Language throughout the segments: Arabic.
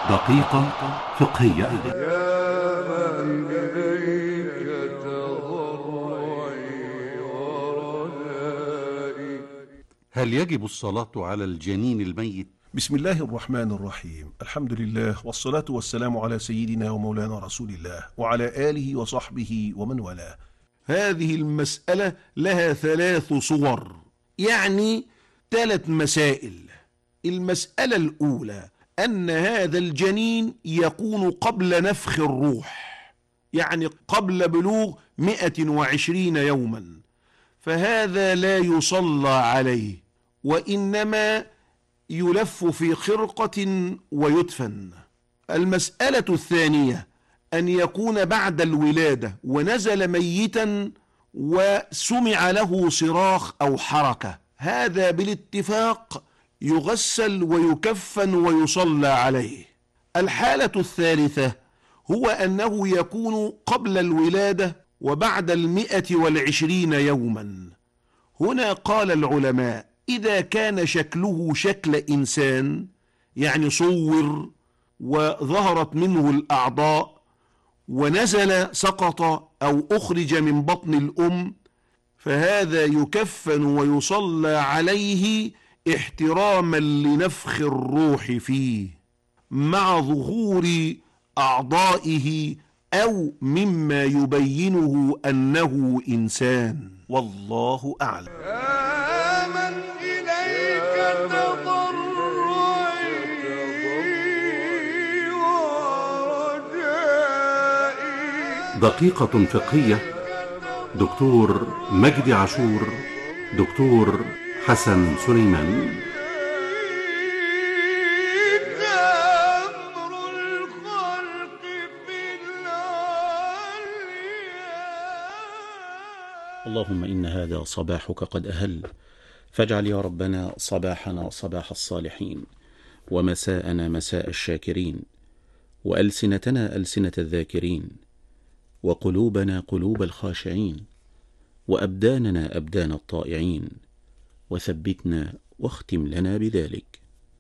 دقيقة فقهية. يا من إليك تضرعي ورجائي. هل يجب الصلاة على الجنين الميت؟ بسم الله الرحمن الرحيم. الحمد لله والصلاة والسلام على سيدنا ومولانا رسول الله وعلى آله وصحبه ومن والاه. هذه المسألة لها 3 صور، يعني 3 مسائل. المسألة الأولى أن هذا الجنين يكون قبل نفخ الروح، يعني قبل بلوغ 120 يوما، فهذا لا يصلى عليه، وإنما يلف في خرقة ويدفن. المسألة الثانية أن يكون بعد الولادة ونزل ميتا وسمع له صراخ أو حركة، هذا بالاتفاق يغسل ويكفن ويصلى عليه. الحالة الثالثة هو أنه يكون قبل الولادة وبعد 120 يوما. هنا قال العلماء: إذا كان شكله شكل إنسان، يعني صور وظهرت منه الأعضاء ونزل سقط أو أخرج من بطن الأم، فهذا يكفن ويصلى عليه احتراما لنفخ الروح فيه مع ظهور أعضائه أو مما يبينه أنه إنسان، والله أعلم. يا من إليك تضرعي ورجائي. دقيقة فقهية. دكتور مجدي عاشور، دكتور حسن سليمان. أمر الخلق في العليا. اللهم إن هذا صباحك قد أهل، فاجعل يا ربنا صباحنا صباح الصالحين، ومساءنا مساء الشاكرين، وألسنتنا ألسنة الذاكرين، وقلوبنا قلوب الخاشعين، وأبداننا أبدان الطائعين، وثبتنا واختم لنا بذلك.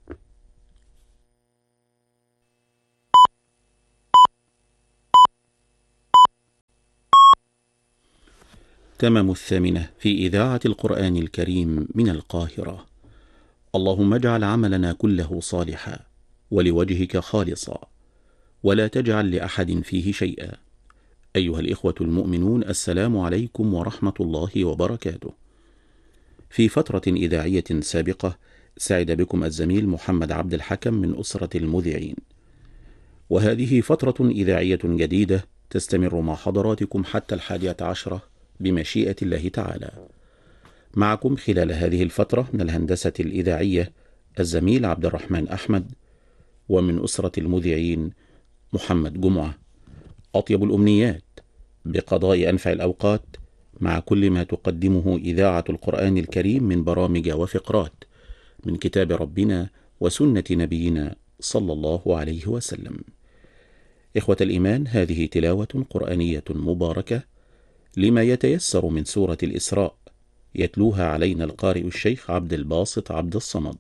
تمام 8 في إذاعة القرآن الكريم من القاهرة. اللهم اجعل عملنا كله صالحا ولوجهك خالصا، ولا تجعل لأحد فيه شيئا. أيها الإخوة المؤمنون، السلام عليكم ورحمة الله وبركاته. في فترة إذاعية سابقة سعد بكم الزميل محمد عبد الحكم من أسرة المذيعين، وهذه فترة إذاعية جديدة تستمر مع حضراتكم حتى 11 بمشيئة الله تعالى. معكم خلال هذه الفترة من الهندسة الإذاعية الزميل عبد الرحمن أحمد، ومن أسرة المذيعين محمد جمعة. أطيب الأمنيات بقضاء أنفع الأوقات مع كل ما تقدمه إذاعة القرآن الكريم من برامج وفقرات من كتاب ربنا وسنة نبينا صلى الله عليه وسلم. إخوة الإيمان، هذه تلاوة قرآنية مباركة لما يتيسر من سورة الإسراء، يتلوها علينا القارئ الشيخ عبد الباسط عبد الصمد.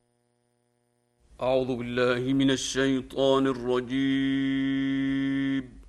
أعوذ بالله من الشيطان الرجيم.